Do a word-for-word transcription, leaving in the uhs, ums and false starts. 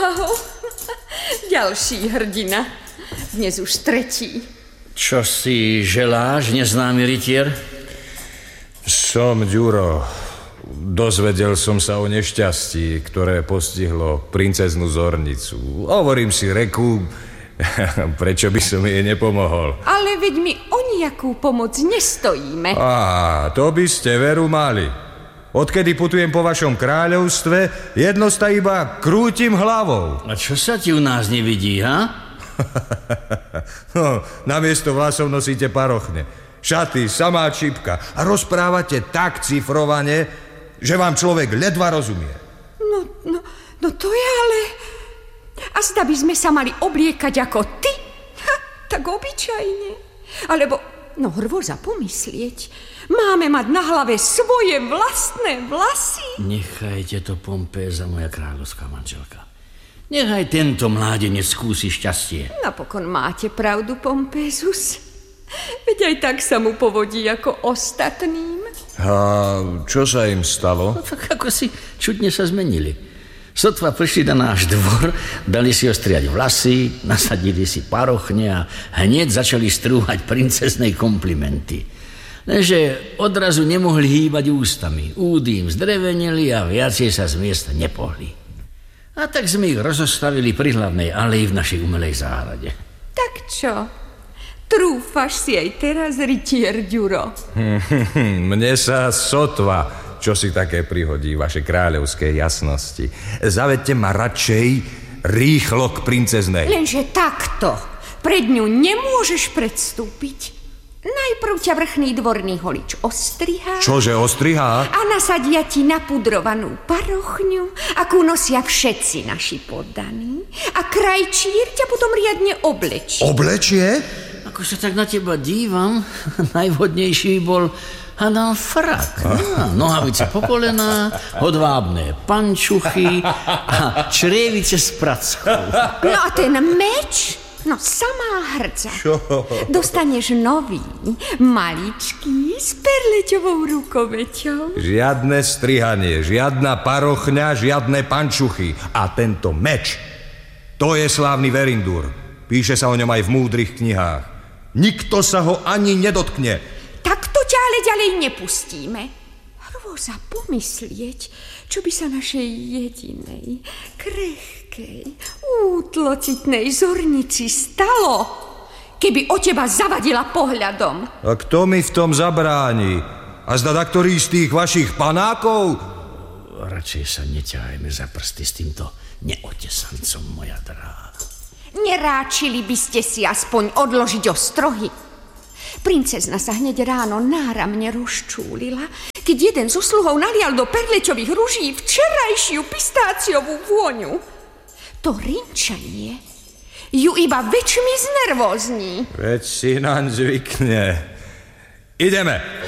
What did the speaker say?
Wow, ďalší hrdina. Dnes už tretí. Čo si želáš, neznámy rytier? Som Ďuro. Dozvedel som sa o nešťastí, ktoré postihlo princeznú Zornicu. Hovorím si, reku, prečo by som jej nepomohol. Ale veď my o nejakú pomoc nestojíme. Á, to by ste veru mali. Odkedy putujem po vašom kráľovstve, jedno sta iba krútim hlavou. A čo sa ti u nás nevidí, ha? No, namiesto vlasov nosíte parochne, šaty, samá čipka a rozprávate tak cifrovane, že vám človek ledva rozumie. No, no, no to je ale... A zda by sme sa mali obliekať ako ty? Ha, tak obyčajne. Alebo, no hrôza pomyslieť, máme mať na hlave svoje vlastné vlasy. Nechajte to, Pompéza, moja kráľovská manželka. Nechaj tento mládenec skúsi šťastie. Napokon máte pravdu, Pompézus. Veď aj tak sa mu povodí ako ostatným. A čo sa im stalo? No tak ako si čudne sa zmenili. Sotva prišli na náš dvor, dali si ostriať vlasy, nasadili si parochne a hneď začali strúhať princeznej komplimenty. Lenže odrazu nemohli hýbať ústami. Údy im zdrevenili a viacej sa z miesta nepohli. A tak sme ich rozostavili pri hlavnej aleji v našej umelej záhrade. Tak čo? Trúfaš si aj teraz, rytier Ďuro? Mne sa sotva, čo si také prihodí, vaše kráľovské jasnosti. Zavedte ma radšej rýchlo k princeznej. Lenže takto. Pred ňu nemôžeš predstúpiť. Najprv ťa vrchný dvorný holič ostrihá. Čože ostrihá? A nasadia ti napudrovanú parochňu, akú nosia všetci naši poddaní. A krajčír ťa potom riadne oblečí. Oblečie? Ako sa tak na teba dívam, najvhodnejší bol Adam frak. Á, nohavice po kolená, hodvábne pančuchy a črievice s prackou. No a ten meč? No samá hrdza. Čo? Dostaneš nový, maličký, s perleťovou rukoveťou. Žiadne strihanie, žiadna parochňa, žiadne pančuchy. A tento meč, to je slávny Verindúr. Píše sa o ňom aj v múdrych knihách. Nikto sa ho ani nedotkne. Takto ťa ale ďalej nepustíme. Hrôza pomyslieť, čo by sa našej jedinej, krehkej, útlocitnej Zornici stalo, keby o teba zavadila pohľadom. A kto mi v tom zabráni? A zda ktorý z tých vašich panákov? Radšej sa neťahajme za prsty s týmto neotesancom, moja drahá. Neráčili by ste si aspoň odložiť ostrohy. Princezna sa hneď ráno náramne rozčúlila, keď jeden zo sluhov nalial do perleťových ruží včerajšiu pistáciovú vôňu. To rinčanie ju iba väčšmi znervózní. Veď si naň zvykne. Ideme.